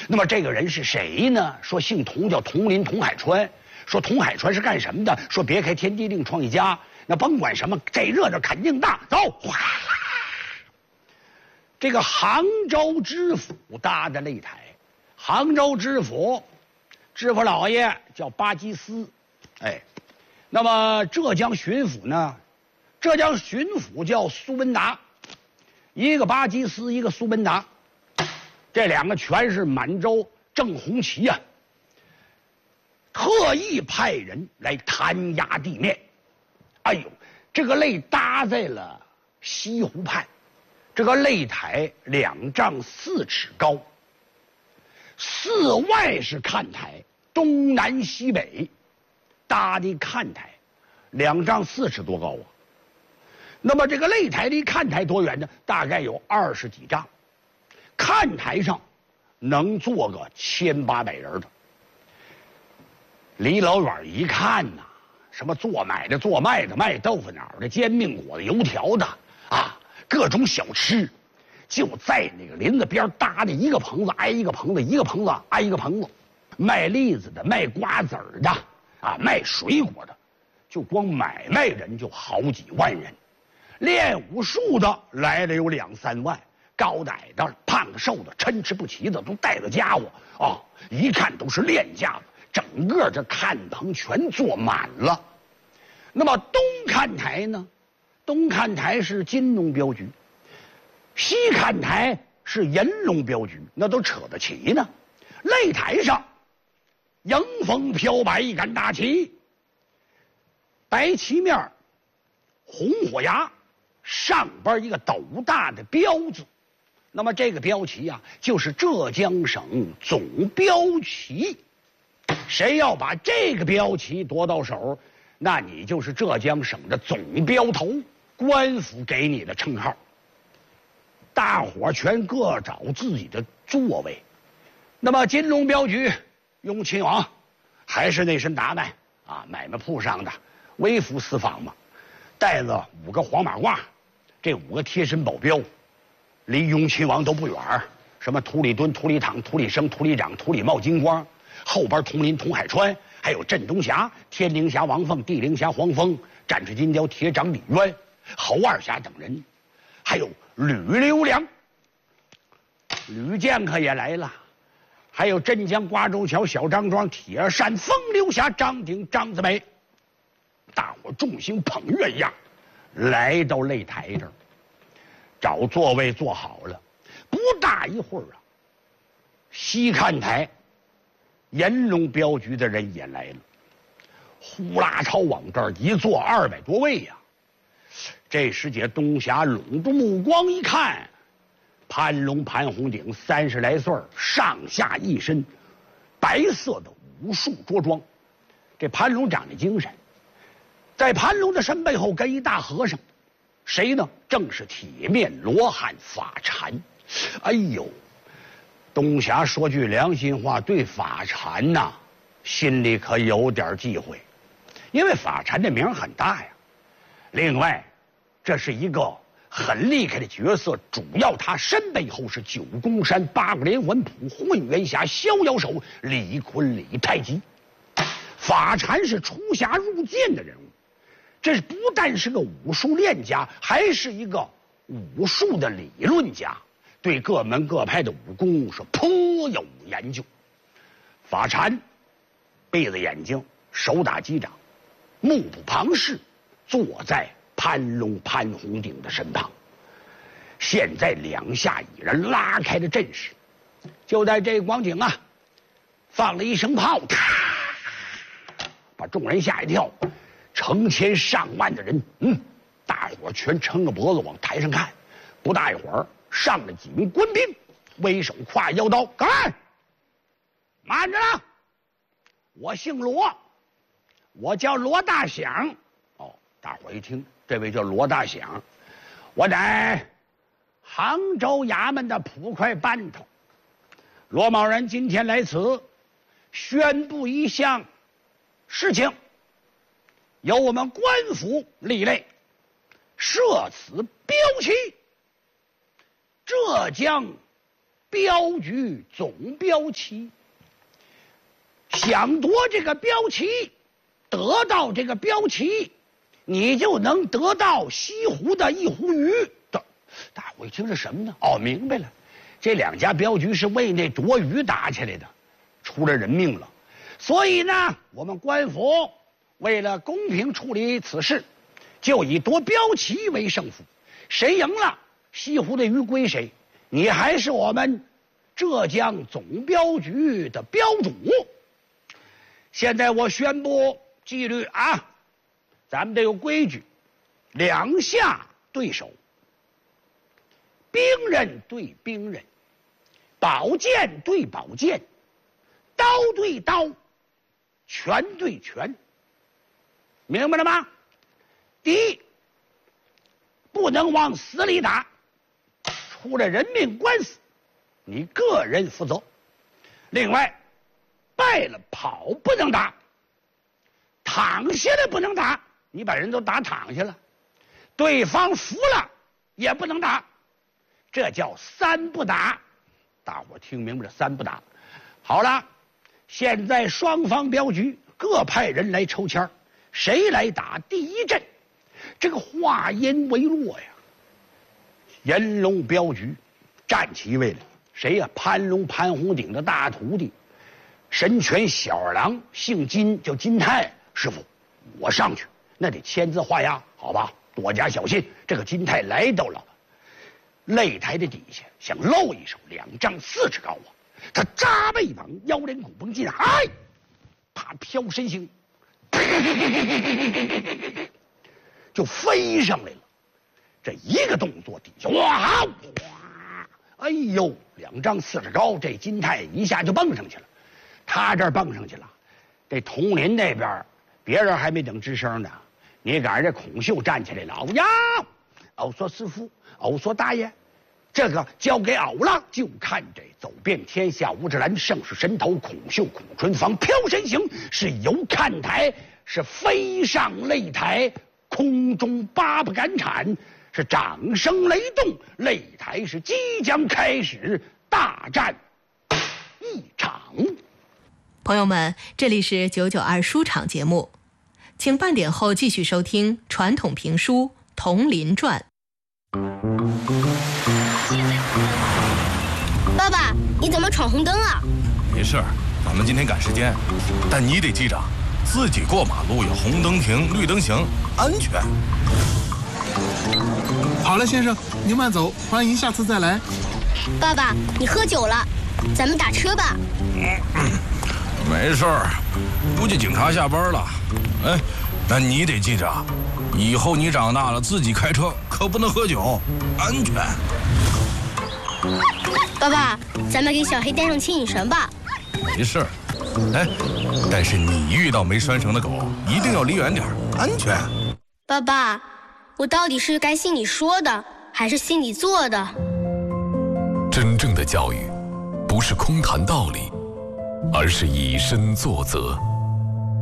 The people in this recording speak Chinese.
那么这个人是谁呢？说姓童，叫童林，童海川。说童海川是干什么的？说别开天地令创一家。那甭管什么，这热闹肯定大。走，哗！这个杭州知府搭的擂台，杭州知府老爷叫巴基斯，哎，那么浙江巡抚呢？浙江巡抚叫苏文达，一个巴基斯，一个苏文达，这两个全是满洲正红旗呀、特意派人来弹压地面。哎呦，这个擂搭在了西湖畔，这个擂台2丈4尺高，四外是看台，东南西北搭的看台，2丈4尺多高啊！那么这个擂台离看台多远呢？大概有20几丈，看台上能坐个1800人的。离老远一看呐，什么做买的、做卖的、卖豆腐脑的、煎饼果子、油条的啊，各种小吃，就在那个林子边搭的一个棚子挨一个棚子，一个棚子挨一个棚子，卖栗子的、卖瓜子儿的啊，卖水果的，就光买卖人就好几万人，练武术的来了有2、3万，高矮的、胖的、瘦的、参差不齐的都带着家伙啊，一看都是练家子。整个这看棚全坐满了。那么东看台呢？东看台是金龙镖局，西看台是银龙镖局，那都扯得齐呢。擂台上迎风飘摆一杆大旗，白旗面红火牙，上边一个斗大的标字。那么这个标旗啊，就是浙江省总标旗。谁要把这个标旗夺到手，那你就是浙江省的总标头，官府给你的称号。大伙全各找自己的座位。那么金龙镖局雍亲王还是那身打扮啊，买卖铺上的微服私访嘛，带着5个黄马褂，这5个贴身保镖，离雍亲王都不远，什么涂里敦、涂里躺、涂里生、涂里长、涂里茂、金光。后边童林、童海川，还有镇东侠、天灵侠王凤、地灵侠黄蜂、战士金雕、铁掌李渊、侯二侠等人，还有吕留良、吕剑客也来了，还有镇江瓜州桥小张庄、铁扇风流侠张鼎、张子美，大伙众星捧月一样来到擂台这儿，找座位坐好了。不大一会儿啊，西看台银龙镖局的人也来了，呼啦超往这儿一坐，200多位呀。这时节东侠拢着目光一看，潘龙潘红顶30来岁，上下一身白色的武术着装。这潘龙长得精神，在潘龙的身背后跟一大和尚，谁呢？正是铁面罗汉法禅。哎呦！东侠说句良心话，对法禅呐，心里可有点忌讳，因为法禅这名很大呀。另外，这是一个很厉害的角色，主要他身背后是9宫山8个连环谱、混元侠、逍遥手李坤、李太极。法禅是出侠入剑的人物，这不但是个武术练家，还是一个武术的理论家。对各门各派的武功是颇有研究。法禅闭着眼睛，手打击掌，目不旁视，坐在潘龙潘红顶的身旁。现在两下已然拉开了阵势，就在这光景啊，放了一声炮，把众人吓一跳，成千上万的人，大伙全撑着脖子往台上看。不大一会儿，上了几名官兵，为首挎腰刀，干！慢着了，我姓罗，我叫罗大响。哦，大伙一听，这位叫罗大响，我乃杭州衙门的捕快班头。罗某人今天来此，宣布一项事情，由我们官府立类，设此标旗。浙江镖局总镖旗。想夺这个镖旗，得到这个镖旗，你就能得到西湖的一壶鱼。大伙一听是什么呢？哦，明白了，这两家镖局是为那夺鱼打起来的，出了人命了。所以呢，我们官府为了公平处理此事，就以夺镖旗为胜负，谁赢了，西湖的鱼归谁。你还是我们浙江总镖局的镖主。现在我宣布纪律啊，咱们得有规矩，两下对手，兵刃对兵刃，宝剑对宝剑，刀对刀，拳对拳，明白了吗？第一，不能往死里打，出了人命官司，你个人负责。另外，败了跑不能打，躺下来不能打，你把人都打躺下了，对方服了也不能打，这叫三不打。大伙听明白了？三不打。好了，现在双方镖局各派人来抽签，谁来打第一阵？这个话音未落呀，炎龙镖局站起一位来，谁呀？潘龙潘洪鼎的大徒弟，神拳小二郎，姓金，叫金泰。师傅，我上去，那得签字画押，好吧？多加小心。这个金泰来到了擂台的底下，想露一手，2丈4尺高啊！他扎背膀，腰连骨绷进，哎，啪飘身形，就飞上来了。这一个动作，底下哇，哎呦，2丈4尺高，这金泰一下就蹦上去了。他这儿蹦上去了，这铜林那边别人还没等吱声呢，你赶上这孔秀站起来了，呀，偶说师傅，偶说大爷，这个交给偶了。就看这走遍天下无之兰，盛世神头孔秀孔春芳飘身形，是由看台是飞上擂台，空中八不敢铲，是掌声雷动，擂台是即将开始，大战一场。 朋友们，这里是992书场节目，请半点后继续收听传统评书《铜林传》。 爸爸，你怎么闯红灯啊？ 没事，咱们今天赶时间，但你得记着，自己过马路要红灯停，绿灯行，安全。 好了，先生，您慢走，欢迎下次再来。 爸爸，你喝酒了，咱们打车吧。 没事儿，估计警察下班了。哎，那你得记着，以后你长大了自己开车可不能喝酒，安全。 爸爸，咱们给小黑带上牵引绳吧。 没事儿，哎，但是你遇到没拴绳的狗，一定要离远点，安全。 爸爸，我到底是该信你说的，还是信你做的？ 真正的教育，不是空谈道理，而是以身作则。